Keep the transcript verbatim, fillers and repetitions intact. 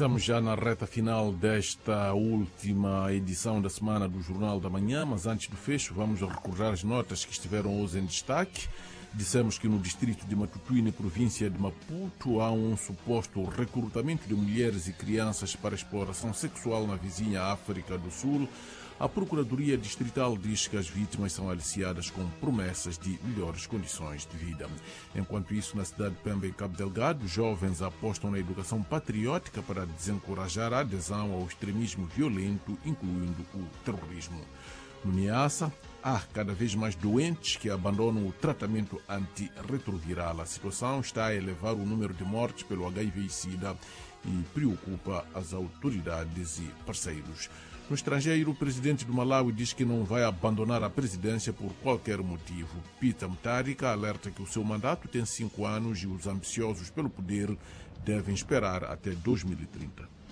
Estamos já na reta final desta última edição da Semana do Jornal da Manhã, mas antes do fecho vamos recordar as notas que estiveram hoje em destaque. Dissemos que no distrito de Matutuine, província de Maputo, há um suposto recrutamento de mulheres e crianças para exploração sexual na vizinha África do Sul. A Procuradoria Distrital diz que as vítimas são aliciadas com promessas de melhores condições de vida. Enquanto isso, na cidade de Pemba, em Cabo Delgado, jovens apostam na educação patriótica para desencorajar a adesão ao extremismo violento, incluindo o terrorismo. No Niassa, há cada vez mais doentes que abandonam o tratamento antirretroviral. A situação está a elevar o número de mortes pelo H I V e SIDA e preocupa as autoridades e parceiros. No estrangeiro, o presidente do Malawi diz que não vai abandonar a presidência por qualquer motivo. Peter Mutharika alerta que o seu mandato tem cinco anos e os ambiciosos pelo poder devem esperar até dois mil e trinta.